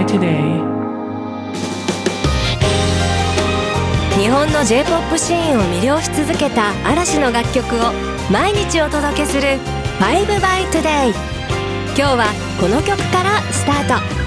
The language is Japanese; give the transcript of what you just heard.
by Today。 日本の J-POP シーンを魅了し続けた嵐の楽曲を毎日お届けする 5 by Today。 今日はこの曲からスタート。